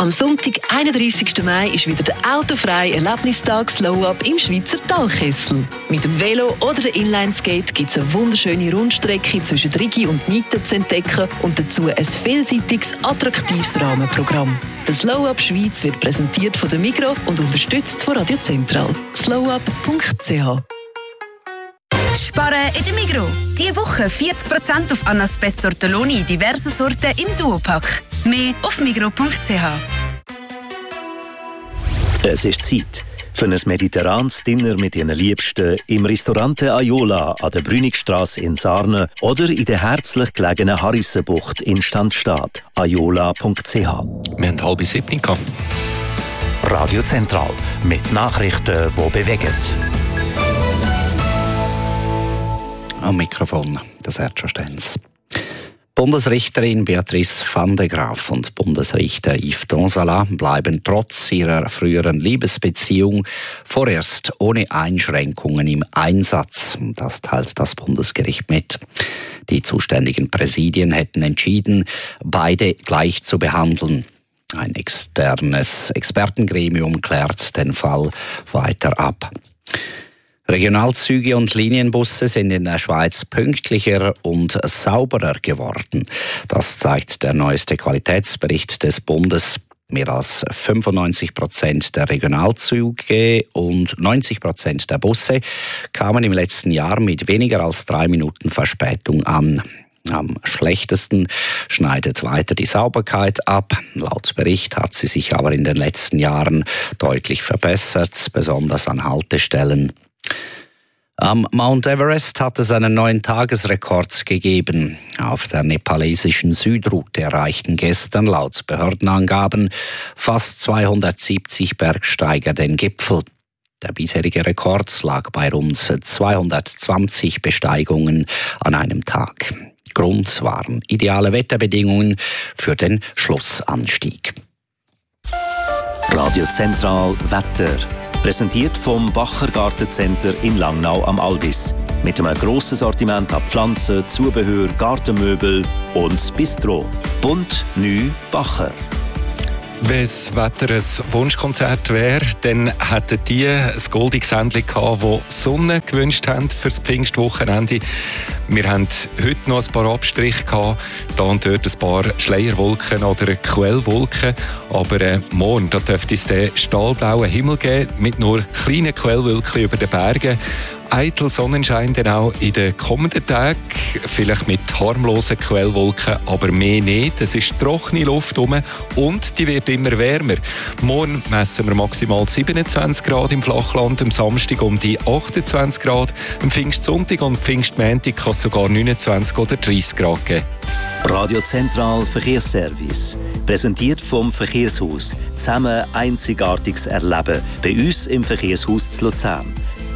Am Sonntag, 31. Mai, ist wieder der autofreie Erlebnistag Slow Up im Schweizer Talkessel. Mit dem Velo oder der Inlineskate gibt es eine wunderschöne Rundstrecke zwischen Rigi und Nieten zu entdecken und dazu ein vielseitiges, attraktives Rahmenprogramm. Der Slow Up Schweiz wird präsentiert von der Migros und unterstützt von Radio Zentral. slowup.ch. Sparen in der Migros. Diese Woche 40% auf Anaspeis Tortelloni diverse Sorten im Duopack. Mehr auf migros.ch. Es ist Zeit für ein mediterranes Dinner mit Ihren Liebsten im Restaurant Aiola an der Brünigstrasse in Sarne oder in der herzlich gelegenen Harissenbucht in Standstadt. aiola.ch. Wir haben 6:30. Radio Zentral mit Nachrichten, die bewegen. Am Mikrofon das Sergio Stenz. Bundesrichterin Beatrice van de Graaf und Bundesrichter Yves Donsala bleiben trotz ihrer früheren Liebesbeziehung vorerst ohne Einschränkungen im Einsatz. Das teilt das Bundesgericht mit. Die zuständigen Präsidien hätten entschieden, beide gleich zu behandeln. Ein externes Expertengremium klärt den Fall weiter ab. Regionalzüge und Linienbusse sind in der Schweiz pünktlicher und sauberer geworden. Das zeigt der neueste Qualitätsbericht des Bundes. Mehr als 95% der Regionalzüge und 90% der Busse kamen im letzten Jahr mit weniger als 3 Minuten Verspätung an. Am schlechtesten schneidet weiter die Sauberkeit ab. Laut Bericht hat sie sich aber in den letzten Jahren deutlich verbessert, besonders an Haltestellen. Am Mount Everest hat es einen neuen Tagesrekord gegeben. Auf der nepalesischen Südroute erreichten gestern laut Behördenangaben fast 270 Bergsteiger den Gipfel. Der bisherige Rekord lag bei rund 220 Besteigungen an einem Tag. Grund waren ideale Wetterbedingungen für den Schlussanstieg. Radio Zentral Wetter. Präsentiert vom Bacher Gartencenter in Langnau am Albis. Mit einem grossen Sortiment an Pflanzen, Zubehör, Gartenmöbel und Bistro. Bunt, neu, Bacher. Wenn das Wetter ein Wunschkonzert wäre, dann hätten die ein goldiges Händchen gehabt, das Sonne gewünscht haben für das Pfingstwochenende. Wir haben heute noch ein paar Abstriche gehabt, da und dort ein paar Schleierwolken oder Quellwolken. Aber morgen da dürfte es den stahlblauen Himmel geben, mit nur kleinen Quellwolken über den Bergen. Eitel Sonnenschein dann auch in den kommenden Tagen, vielleicht mit harmlosen Quellwolken, aber mehr nicht. Es ist trockene Luft rum und die wird immer wärmer. Morgen messen wir maximal 27 Grad im Flachland, am Samstag um die 28 Grad, am Pfingstsonntag und Pfingstmontag kann es sogar 29 oder 30 Grad geben. Radio Zentral Verkehrsservice. Präsentiert vom Verkehrshaus. Zusammen einzigartiges Erleben. Bei uns im Verkehrshaus zu Luzern.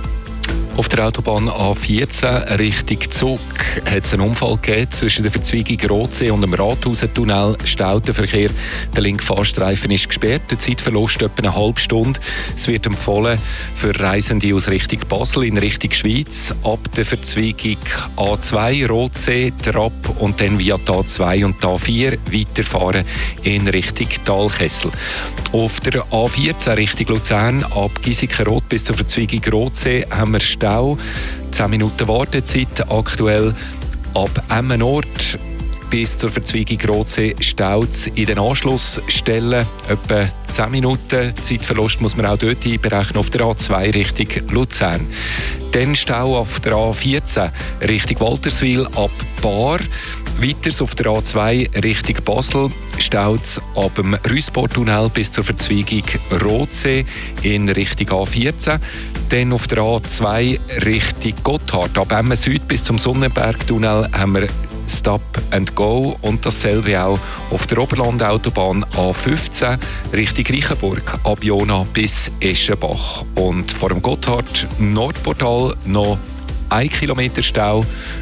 Auf der Autobahn A14 Richtung Zug hat es einen Unfall gegeben. Zwischen der Verzweigung Rotsee und dem Rathausentunnel staut der Verkehr. Der linke Fahrstreifen ist gesperrt. Der Zeitverlust etwa eine halbe Stunde. Es wird empfohlen für Reisende aus Richtung Basel in Richtung Schweiz ab der Verzweigung A2 Rotsee, Trapp und dann via die A2 und die A4 weiterfahren in Richtung Talkessel. Auf der A14 Richtung Luzern ab Giesikenrot bis zur Verzweigung Rotsee haben wir Stau. 10 Minuten Wartezeit aktuell. Ab Emmenort bis zur Verzweigung Rotsee staut es in den Anschlussstellen. Etwa 10 Minuten Zeitverlust muss man auch dort einberechnen auf der A2 Richtung Luzern. Dann Stau auf der A14 Richtung Walterswil ab Baar. Weiters auf der A2 Richtung Basel staut es ab dem Rüssportunnel bis zur Verzweigung Rotsee in Richtung A14. Dann auf der A2 Richtung Gotthard. Ab Emmen Süd bis zum Sonnenbergtunnel haben wir Stop and Go und dasselbe auch auf der Oberlandautobahn A15 Richtung Reichenburg, ab Jona bis Eschenbach. Und vor dem Gotthard Nordportal noch 1 Kilometer Stau.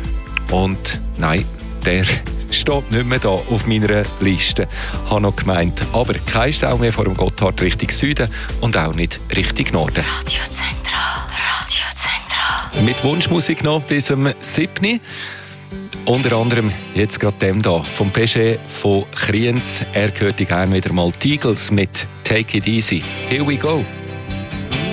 Und nein, der steht nicht mehr da auf meiner Liste. Ich habe noch gemeint, aber kein Stau mehr vor dem Gotthard Richtung Süden und auch nicht Richtung Norden. Radio Zentral, Radio Zentral. Mit Wunschmusik noch bis zum 7. Unter anderem jetzt gerade dem da, vom Péché von Kriens. Er hört gerne wieder mal die Eagles mit Take It Easy. Here we go.